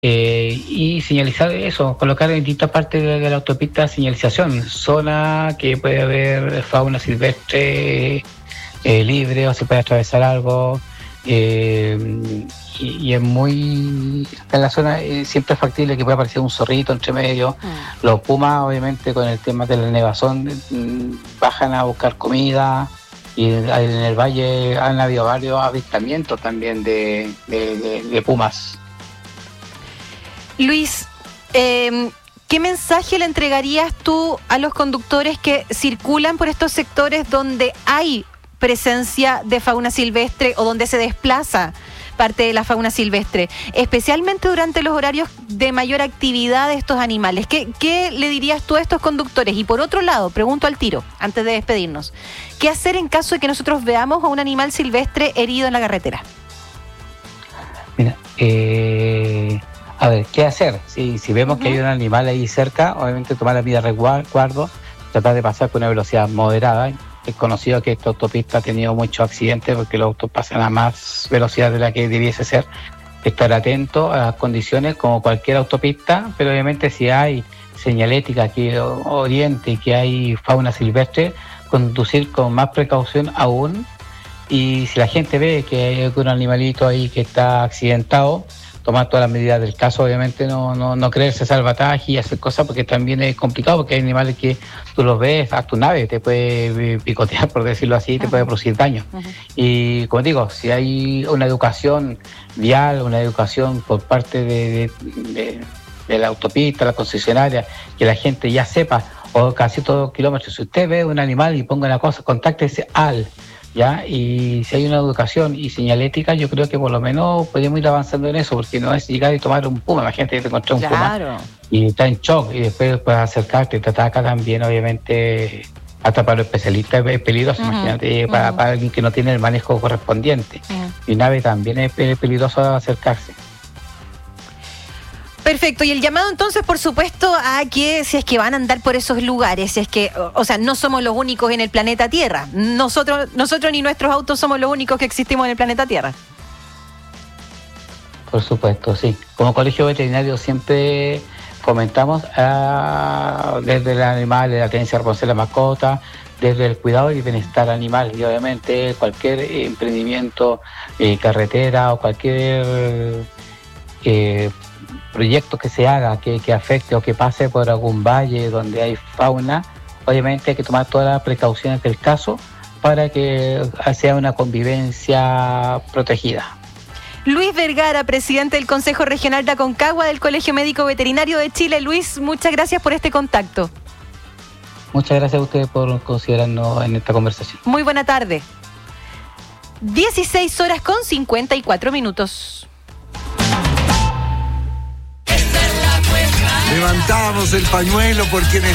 y señalizar eso, colocar en distintas partes de la autopista señalización, zona que puede haber fauna silvestre libre o se puede atravesar algo. Y es muy en la zona siempre es factible que pueda aparecer un zorrito entre medio. Los pumas obviamente con el tema de la nevazón bajan a buscar comida, y en el valle han habido varios avistamientos también de pumas. Luis, ¿qué mensaje le entregarías tú a los conductores que circulan por estos sectores donde hay presencia de fauna silvestre o donde se desplaza parte de la fauna silvestre, especialmente durante los horarios de mayor actividad de estos animales? ¿Qué le dirías tú a estos conductores? Y por otro lado, pregunto al tiro, antes de despedirnos, ¿qué hacer en caso de que nosotros veamos a un animal silvestre herido en la carretera? Mira, a ver, ¿qué hacer? Si vemos que hay un animal ahí cerca, obviamente tomar la medida de resguardo, tratar de pasar con una velocidad moderada. Es conocido que esta autopista ha tenido muchos accidentes porque los autos pasan a más velocidad de la que debiese ser. Estar atento a las condiciones como cualquier autopista, pero obviamente si hay señalética que oriente y que hay fauna silvestre, conducir con más precaución aún. Y si la gente ve que hay algún animalito ahí que está accidentado, tomar todas las medidas del caso, obviamente no creerse salvataje y hacer cosas, porque también es complicado, porque hay animales que tú los ves a tu nave, te puede picotear, por decirlo así, te puede producir daño. Y como digo, si hay una educación vial, una educación por parte de la autopista, la concesionaria, que la gente ya sepa, o casi todos los kilómetros, si usted ve un animal y ponga una cosa, contáctese ¿ya? Y si hay una educación y señalética, yo creo que por lo menos podemos ir avanzando en eso, porque no es llegar y tomar un puma. Imagínate que te encontré un puma y está en shock y después puedes acercarte y te ataca también, obviamente, hasta para los especialistas es peligroso. Imagínate, para alguien que no tiene el manejo correspondiente. Y un ave también es peligroso acercarse. Perfecto, y el llamado entonces, por supuesto, a que si es que van a andar por esos lugares, si es que, o sea, no somos los únicos en el planeta Tierra, nosotros ni nuestros autos somos los únicos que existimos en el planeta Tierra. Por supuesto, sí. Como colegio veterinario siempre fomentamos desde el animal, de la tenencia responsable de la mascota, desde el cuidado y bienestar animal, y obviamente cualquier emprendimiento, carretera o cualquier proyecto que se haga que afecte o que pase por algún valle donde hay fauna, obviamente hay que tomar todas las precauciones del caso para que sea una convivencia protegida. Luis Vergara, presidente del Consejo Regional de Aconcagua del Colegio Médico Veterinario de Chile. Luis, muchas gracias por este contacto. Muchas gracias a ustedes por considerarnos en esta conversación. Muy buena tarde. 16:54. Levantamos el pañuelo porque